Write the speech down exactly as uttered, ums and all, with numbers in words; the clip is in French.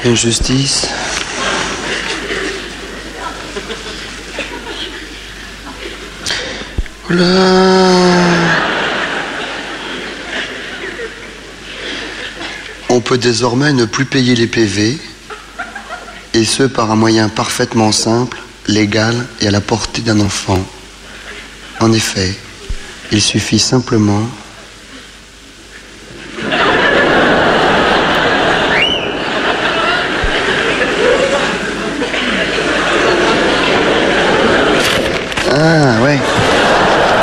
Injustice. Oula. On peut désormais ne plus payer les P V, et ce par un moyen parfaitement simple, légal et à la portée d'un enfant. En effet, il suffit simplement